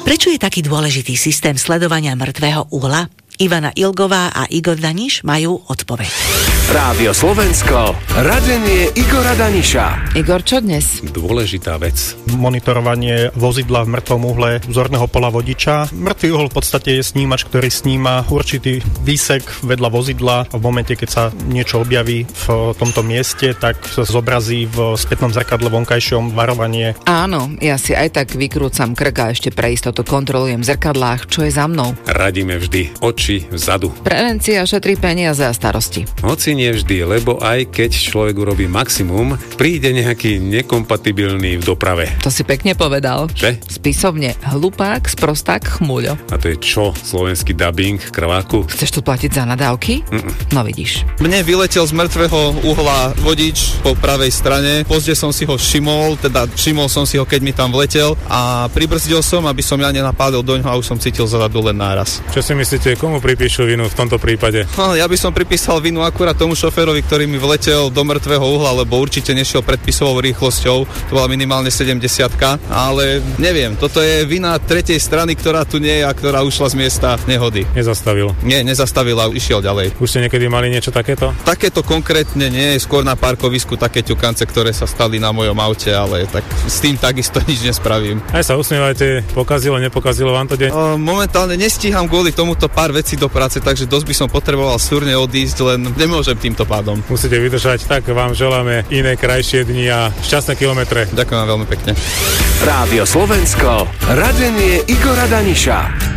Prečo je taký dôležitý systém sledovania mŕtvého uhla? Ivana Ilgová a Igor Daniš majú odpoveď. Rádio Slovensko, radenie Igora Daniša. Igor, čo dnes? Dôležitá vec. Monitorovanie vozidla v mŕtvom uhle zorného pola vodiča. Mŕtvý uhol v podstate je snímač, ktorý sníma určitý výsek vedľa vozidla. V momente, keď sa niečo objaví v tomto mieste, tak zobrazí v spätnom zrkadle vonkajšom varovanie. Áno, ja si aj tak vykrúcam krk a ešte pre istotu kontrolujem v zrkadlách, čo je za mnou. Radíme vždy oči vzadu. Prevencia šetrí peniaze a starosti. Hoci nie vždy, lebo aj keď človek urobí maximum, príde nejaký nekompatibilný v doprave. To si pekne povedal. Že? Spisovne hlupák, sprosták, chmuľo. A to je čo? Slovenský dubbing krváku? Chceš tu platiť za nadávky? No vidíš. Mne vyletel z mŕtvého uhla vodič po pravej strane. Pozde som si ho všimol som si ho, keď mi tam vletel a pribrzdil som, aby som ja nenapádol doňho a už som cítil zadu len náraz. Čo si myslíte, komu pripíšu vinu v tomto prípade? Ja by som pripísal vinu akurát tomu šoférovi, ktorý mi vletel do mŕtvého uhla, lebo určite nešiel predpisovou rýchlosťou. To bola minimálne 70-ka, ale neviem, toto je vina tretej strany, ktorá tu nie je a ktorá ušla z miesta nehody. Nezastavil? Nie, nezastavil a išiel ďalej. Už ste niekedy mali niečo takéto? Takéto konkrétne nie, skôr na parkovisku také ťukance, ktoré sa stali na mojom aute, ale tak s tým takisto nič nespravím. Aj sa usmievajte, nepokazilo vám to deň? Momentálne nestíham kvôli tomuto pár vecí do práce, takže dosť by som potreboval súrne odísť, len nemôžem týmto pádom. Musíte vydržať, tak vám želáme iné krajšie dni a šťastné kilometre. Ďakujem vám veľmi pekne. Rádio Slovensko, radenie Igora Daniša.